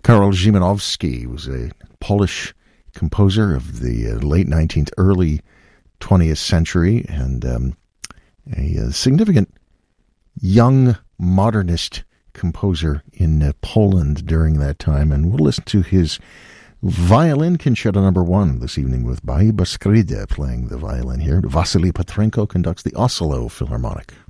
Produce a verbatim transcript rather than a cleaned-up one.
Karol Szymanowski was a Polish composer of the uh, late nineteenth, early twentieth century, and um, a, a significant young modernist composer in uh, Poland during that time. And we'll listen to his violin concerto number one this evening with Baiba Skrydia playing the violin here. Vasily Petrenko conducts the Oslo Philharmonic.